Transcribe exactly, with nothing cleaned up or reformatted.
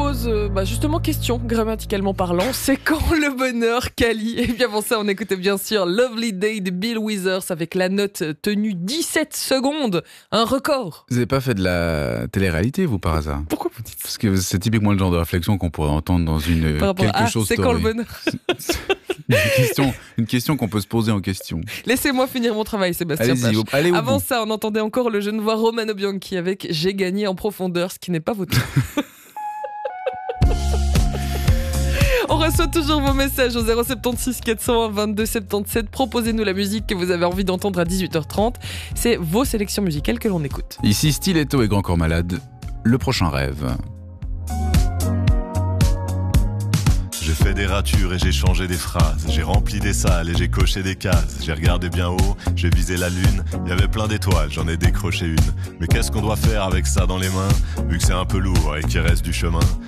pose euh, bah justement question, grammaticalement parlant. C'est quand le bonheur, Kali? Et bien avant ça, on écoutait bien sûr Lovely Day de Bill Withers avec la note tenue dix-sept secondes. Un record. Vous n'avez pas fait de la télé-réalité, vous, par hasard? Pourquoi vous dites ça? Parce que c'est typiquement le genre de réflexion qu'on pourrait entendre dans une Par rapport quelque à, chose c'est story. quand le bonheur? Une question, une question qu'on peut se poser en question. Laissez-moi finir mon travail, Sébastien Allez-y, Pache. au- allez au Avant bout. ça, on entendait encore le Genevois Romano Bianchi avec J'ai gagné en profondeur, ce qui n'est pas votre tour. On reçoit toujours vos messages au zéro sept six quatre cent un vingt-deux soixante-dix-sept. Proposez-nous la musique que vous avez envie d'entendre à dix-huit heures trente. C'est vos sélections musicales que l'on écoute. Ici Stiletto et Grand Corps Malade, le prochain rêve. J'ai fait des ratures et j'ai changé des phrases. J'ai rempli des salles et j'ai coché des cases. J'ai regardé bien haut, j'ai visé la lune. Il y avait plein d'étoiles, j'en ai décroché une. Mais qu'est-ce qu'on doit faire avec ça dans les mains, vu que c'est un peu lourd et qu'il reste du chemin?